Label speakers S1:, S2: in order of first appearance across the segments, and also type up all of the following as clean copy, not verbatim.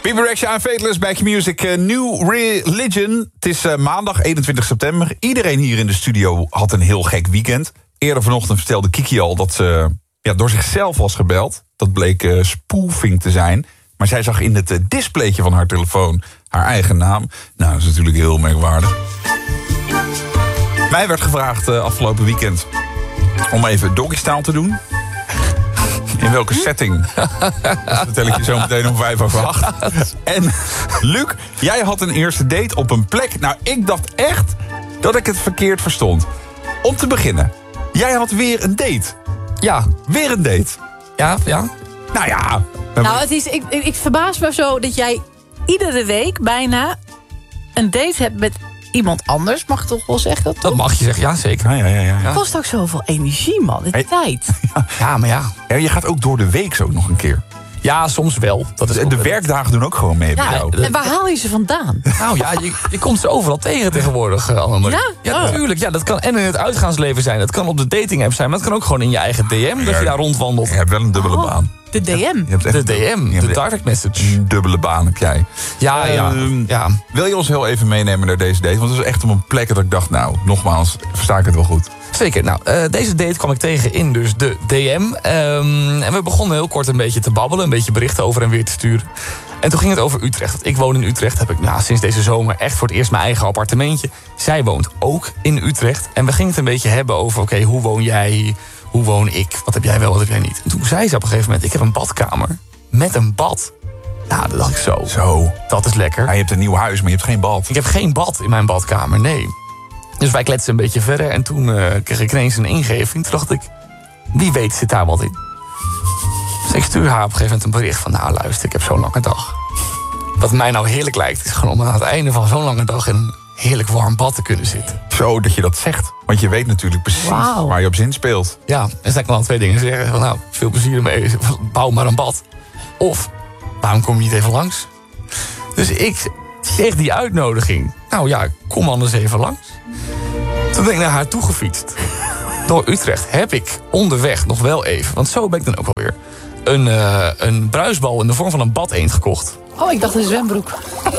S1: Bebe Rexha en Fateless, Back Music, New Religion. Het is maandag 21 september. Iedereen hier in de studio had een heel gek weekend. Eerder vanochtend vertelde Kiki al dat ze door zichzelf was gebeld. Dat bleek spoofing te zijn. Maar zij zag in het displaytje van haar telefoon haar eigen naam. Nou, dat is natuurlijk heel merkwaardig. Mij werd gevraagd afgelopen weekend om even doggy-style te doen. In welke setting? Dat vertel ik je zo meteen om 7:05. En Luc, jij had een eerste date op een plek. Nou, ik dacht echt dat ik het verkeerd verstond. Om te beginnen, jij had weer een date.
S2: Ja.
S1: Weer een date.
S2: Ja.
S1: Nou ja.
S3: Nou, het is, ik verbaas me zo dat jij iedere week bijna een date hebt met iemand anders. Mag ik toch wel zeggen?
S2: Dat mag je zeggen, ja zeker.
S1: Ja.
S3: Het kost ook zoveel energie, man. De tijd.
S2: Ja, maar ja.
S1: Ja, je gaat ook door de week zo nog een keer.
S2: Ja, soms wel. Dat is
S1: De werkdagen doen ook gewoon mee bij jou.
S3: En waar haal je ze vandaan?
S2: Nou ja, je komt ze overal tegen tegenwoordig, Annemarie.
S3: Ja?
S2: Natuurlijk. Ja, dat kan en in het uitgaansleven zijn. Dat kan op de dating app zijn. Maar het kan ook gewoon in je eigen DM. Dat je daar rondwandelt.
S1: Je hebt wel een dubbele baan.
S3: De DM.
S1: Je hebt echt
S2: De DM, de direct message.
S1: Een dubbele baan heb jij.
S2: Ja.
S1: Wil je ons heel even meenemen naar deze date? Want het is echt op een plek dat ik dacht, nou, nogmaals, versta ik het wel goed.
S2: Zeker. Nou, deze date kwam ik tegen in dus de DM. En we begonnen heel kort een beetje te babbelen. Een beetje berichten over en weer te sturen. En toen ging het over Utrecht. Ik woon in Utrecht. Heb ik sinds deze zomer echt voor het eerst mijn eigen appartementje. Zij woont ook in Utrecht. En we gingen het een beetje hebben over, oké, hoe woon jij? Hoe woon ik? Wat heb jij wel, wat heb jij niet? En toen zei ze op een gegeven moment, ik heb een badkamer met een bad. Nou, dat dacht ik zo. Dat is lekker.
S1: Ja, je hebt een nieuw huis, maar je hebt geen bad.
S2: Ik heb geen bad in mijn badkamer, nee. Dus wij kletsen een beetje verder. En toen kreeg ik ineens een ingeving. Toen dacht ik, wie weet zit daar wat in. Dus ik stuur haar op een gegeven moment een bericht van, nou luister, ik heb zo'n lange dag. Wat mij nou heerlijk lijkt, is gewoon om aan het einde van zo'n lange dag in een heerlijk warm bad te kunnen zitten.
S1: Zo dat je dat zegt. Want je weet natuurlijk precies waar je op zin speelt.
S2: Ja, en dan kan ik twee dingen zeggen. Van, nou, veel plezier ermee. Bouw maar een bad. Of, waarom kom je niet even langs? Dus ik zeg die uitnodiging. Nou ja, kom anders even langs. Toen ben ik naar haar toe gefietst. Door Utrecht heb ik onderweg nog wel even, want zo ben ik dan ook alweer, een bruisbal in de vorm van een badeend gekocht.
S3: Oh, ik dacht een zwembroek.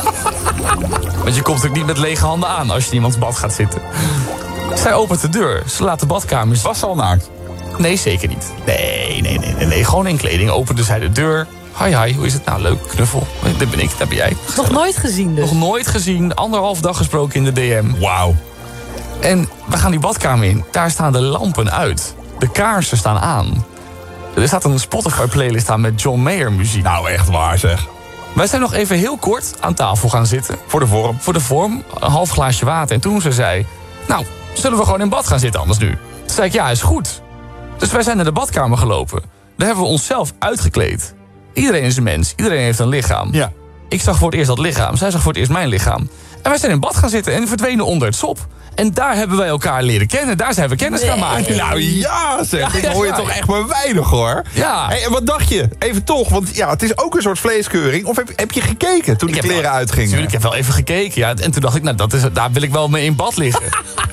S2: Want je komt natuurlijk niet met lege handen aan als je in iemands bad gaat zitten. Zij opent de deur. Ze laat de badkamer zien.
S1: Was ze al naakt?
S2: Nee, zeker niet. Nee. Gewoon in kleding opende zij de deur. Hi, hoe is het? Nou, leuk, knuffel. Dit ben ik, dat ben jij.
S3: Nog nooit gezien dus?
S2: Nog nooit gezien. 1,5 dag gesproken in de DM.
S1: Wauw.
S2: En we gaan die badkamer in. Daar staan de lampen uit. De kaarsen staan aan. Er staat een Spotify-playlist aan met John Mayer muziek.
S1: Nou, echt waar zeg.
S2: Wij zijn nog even heel kort aan tafel gaan zitten.
S1: Voor de vorm.
S2: Voor de vorm, een half glaasje water. En toen ze zei, nou, zullen we gewoon in bad gaan zitten anders nu? Toen zei ik, ja, is goed. Dus wij zijn naar de badkamer gelopen. Daar hebben we onszelf uitgekleed. Iedereen is een mens, iedereen heeft een lichaam.
S1: Ja.
S2: Ik zag voor het eerst dat lichaam, zij zag voor het eerst mijn lichaam. En wij zijn in bad gaan zitten en verdwenen onder het sop. En daar hebben wij elkaar leren kennen. Daar zijn we kennis gaan maken.
S1: Nou ja, zeg. Ik hoor je toch echt maar weinig, hoor.
S2: Ja.
S1: Hey, en wat dacht je? Even toch, want ja, het is ook een soort vleeskeuring. Of heb je gekeken toen de kleren uitgingen?
S2: Natuurlijk, ik heb wel even gekeken. Ja. En toen dacht ik, nou, daar wil ik wel mee in bad liggen.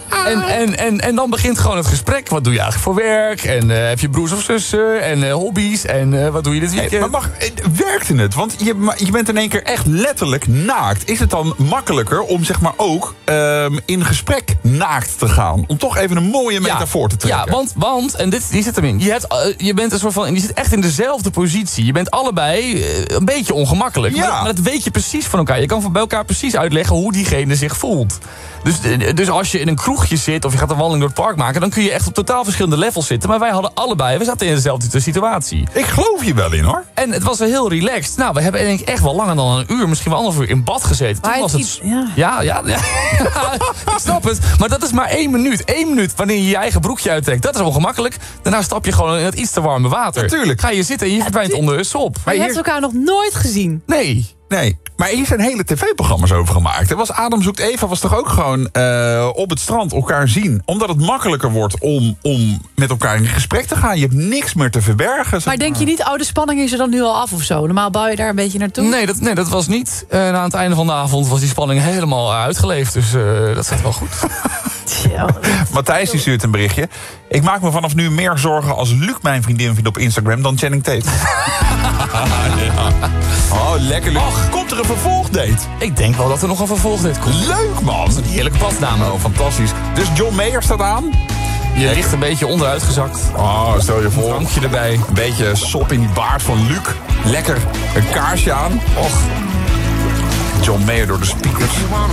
S2: En dan begint gewoon het gesprek. Wat doe je eigenlijk voor werk? En heb je broers of zussen? En hobby's? En wat doe je dit weekend?
S1: Maar werkte het? Want je bent in één keer echt letterlijk naakt. Is het dan makkelijker om zeg maar ook in gesprek naakt te gaan? Om toch even een mooie metafoor te trekken.
S2: Ja, want en die zit erin. Je bent een soort van, je zit echt in dezelfde positie. Je bent allebei een beetje ongemakkelijk.
S1: Ja.
S2: Maar dat weet je precies van elkaar. Je kan bij elkaar precies uitleggen hoe diegene zich voelt. Dus als je in een kroegje zit of je gaat een wandeling door het park maken, dan kun je echt op totaal verschillende levels zitten. Maar wij hadden allebei, we zaten in dezelfde situatie.
S1: Ik geloof je wel in, hoor.
S2: En het was wel heel relaxed. Nou, we hebben denk ik echt wel langer dan een uur, misschien wel 1,5 uur in bad gezeten. Toen was het. Ja. Ik snap het. Maar dat is maar 1 minuut. 1 minuut wanneer je je eigen broekje uittrekt. Dat is ongemakkelijk. Daarna stap je gewoon in het iets te warme water.
S1: Natuurlijk.
S2: Ga je zitten en je verdwijnt onder een sop.
S3: Maar je hebt elkaar nog nooit gezien?
S2: Nee.
S1: Maar hier zijn hele tv-programma's over gemaakt. Adam zoekt Eva was toch ook gewoon op het strand elkaar zien. Omdat het makkelijker wordt om met elkaar in gesprek te gaan. Je hebt niks meer te verbergen.
S3: Maar denk je niet, de spanning is er dan nu al af of zo? Normaal bouw je daar een beetje naartoe?
S2: Nee, dat was niet. Na het einde van de avond was die spanning helemaal uitgeleefd. Dus dat zat wel goed.
S1: Matthijs die stuurt een berichtje. Ik maak me vanaf nu meer zorgen als Luc mijn vriendin vindt op Instagram dan Channing Tate. Oh, lekker. Komt er een vervolgdate?
S2: Ik denk wel dat er nog een vervolgdate komt.
S1: Leuk, man.
S2: Een heerlijke badnaam.
S1: Oh, fantastisch. Dus John Mayer staat aan.
S2: Je ligt een beetje onderuitgezakt.
S1: Oh, stel je voor.
S2: Drankje erbij.
S1: Een beetje sop in die baard van Luc. Lekker een kaarsje aan. Och. John Mayer door de speakers.